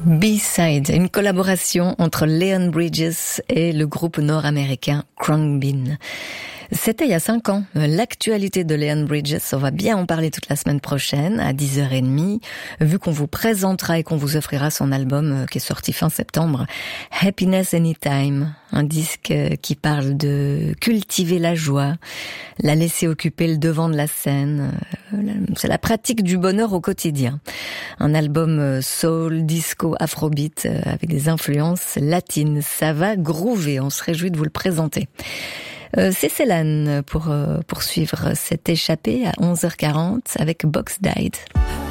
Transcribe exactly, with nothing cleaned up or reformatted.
B-Side, une collaboration entre Leon Bridges et le groupe nord-américain Khruangbin. C'était il y a cinq ans. L'actualité de Leon Bridges, on va bien en parler toute la semaine prochaine à dix heures trente, vu qu'on vous présentera et qu'on vous offrira son album qui est sorti fin septembre, Happiness Anytime, un disque qui parle de cultiver la joie, la laisser occuper le devant de la scène. C'est la pratique du bonheur au quotidien. Un album soul, disco, afrobeat avec des influences latines. Ça va groover, on se réjouit de vous le présenter. Euh, c'est Céline pour euh, poursuivre cette échappée à onze heures quarante avec Box Died.